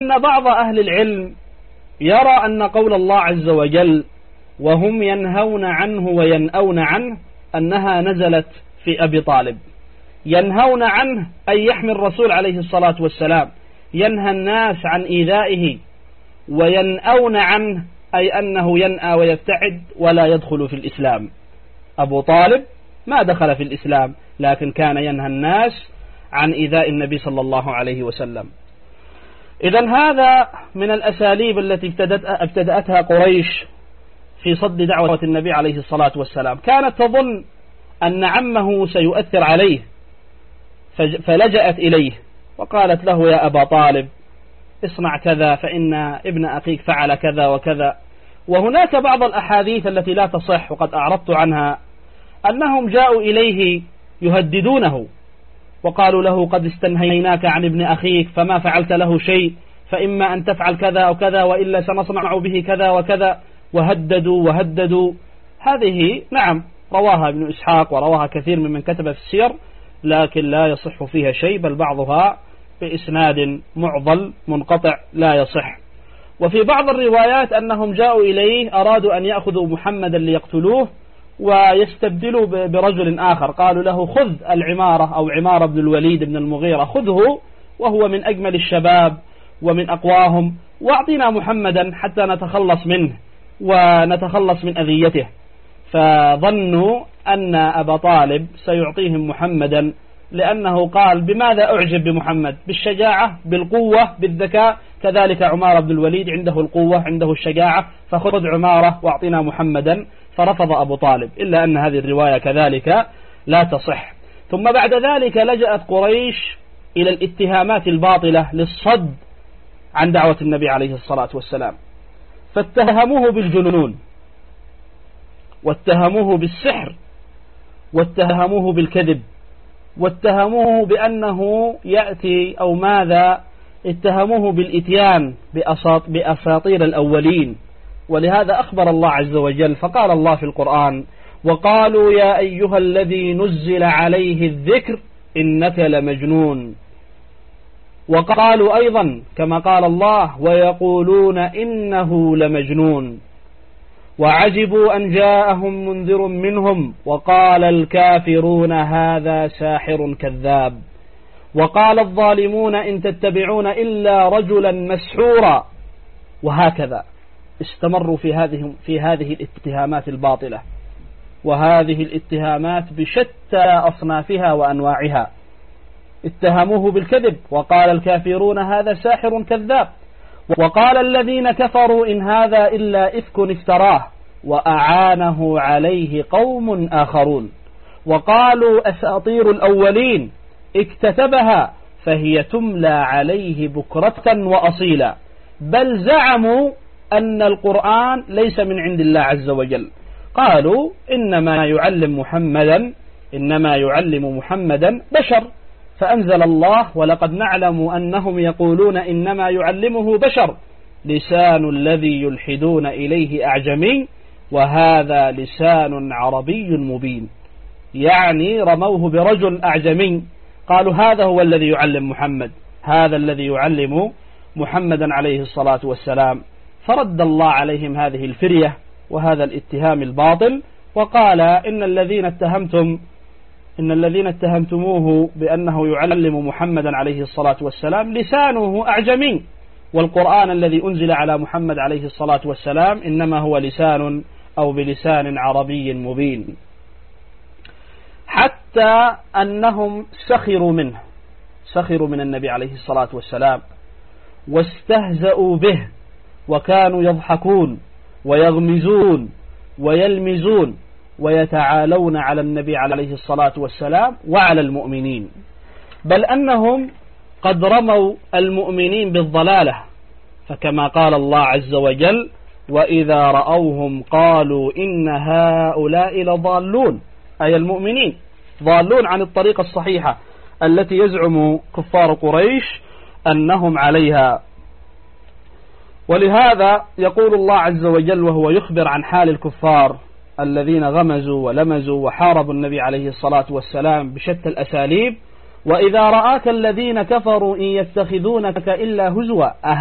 بعض أهل العلم يرى أن قول الله عز وجل وهم ينهون عنه وينأون عنه أنها نزلت في أبي طالب. ينهون عنه أي يحمي الرسول عليه الصلاة والسلام، ينهى الناس عن إيذائه، وينأون عنه أي أنه ينأى ويبتعد ولا يدخل في الإسلام. أبو طالب ما دخل في الإسلام، لكن كان ينهى الناس عن إيذاء النبي صلى الله عليه وسلم. إذن هذا من الأساليب التي ابتدأتها قريش في صد دعوة النبي عليه الصلاة والسلام. كانت تظن أن عمه سيؤثر عليه، فلجأت إليه وقالت له يا أبا طالب اصنع كذا فإن ابن أخيك فعل كذا وكذا. وهناك بعض الأحاديث التي لا تصح وقد أعرضت عنها، أنهم جاءوا إليه يهددونه وقالوا له قد استنهيناك عن ابن أخيك فما فعلت له شيء، فإما أن تفعل كذا أو كذا وإلا سنصنع به كذا وكذا، وهددوا. هذه نعم رواها ابن إسحاق ورواها كثير ممن كتب في السير، لكن لا يصح فيها شيء، بل بعضها بإسناد معضل منقطع لا يصح. وفي بعض الروايات أنهم جاءوا إليه أرادوا أن يأخذوا محمدا ليقتلوه ويستبدلوا برجل آخر، قالوا له خذ العمارة أو عمارة بن الوليد بن المغيرة، خذه وهو من أجمل الشباب ومن أقواهم، واعطينا محمدا حتى نتخلص منه ونتخلص من أذيته. فظنوا أن أبا طالب سيعطيهم محمدا، لأنه قال بماذا أعجب بمحمد؟ بالشجاعة، بالقوة، بالذكاء. كذلك عمارة بن الوليد عنده القوة، عنده الشجاعة، فخذ عمارة واعطينا محمدا. فرفض أبو طالب، إلا أن هذه الرواية كذلك لا تصح. ثم بعد ذلك لجأت قريش إلى الاتهامات الباطلة للصد عن دعوة النبي عليه الصلاة والسلام، فاتهموه بالجنون، واتهموه بالسحر، واتهموه بالكذب، واتهموه بأنه يأتي أو ماذا، اتهموه بالإتيان بأساطير الأولين. ولهذا أخبر الله عز وجل، فقال الله في القرآن وقالوا يا أيها الذي نزل عليه الذكر إنك لمجنون. وقالوا أيضا كما قال الله ويقولون إنه لمجنون. وعجبوا أن جاءهم منذر منهم وقال الكافرون هذا ساحر كذاب. وقال الظالمون إن تتبعون إلا رجلا مسحورا. وهكذا استمروا في هذه الاتهامات الباطلة، وهذه الاتهامات بشتى أصنافها وأنواعها. اتهموه بالكذب وقال الكافرون هذا ساحر كذاب. وقال الذين كفروا إن هذا إلا إفك افتراه وأعانه عليه قوم آخرون. وقالوا أساطير الأولين اكتتبها فهي تملى عليه بكرة وأصيلا بل زعموا أن القرآن ليس من عند الله عز وجل. قالوا إنما يعلم محمدا بشر، فأنزل الله ولقد نعلم أنهم يقولون إنما يعلمه بشر لسان الذي يلحدون إليه أعجمي وهذا لسان عربي مبين. يعني رموه برجل أعجمي، قالوا هذا هو الذي يعلم محمد، هذا الذي يعلم محمدا عليه الصلاة والسلام. فرد الله عليهم هذه الفرية وهذا الاتهام الباطل، وقال إن الذين اتهمتموه بأنه يعلم محمدا عليه الصلاة والسلام لسانه أعجمي، والقرآن الذي أنزل على محمد عليه الصلاة والسلام إنما هو لسان أو بلسان عربي مبين. حتى أنهم سخروا من النبي عليه الصلاة والسلام واستهزأوا به، وكانوا يضحكون ويغمزون ويلمزون ويتعالون على النبي عليه الصلاة والسلام وعلى المؤمنين، بل أنهم قد رموا المؤمنين بالضلالة. فكما قال الله عز وجل وإذا رأوهم قالوا إن هؤلاء لضالون، أي المؤمنين ضالون عن الطريقة الصحيحة التي يزعم كفار قريش أنهم عليها. ولهذا يقول الله عز وجل وهو يخبر عن حال الكفار الذين غمزوا ولمزوا وحاربوا النبي عليه الصلاة والسلام بشتى الأساليب: وإذا رآك الذين كفروا إن يتخذونك إلا هزوا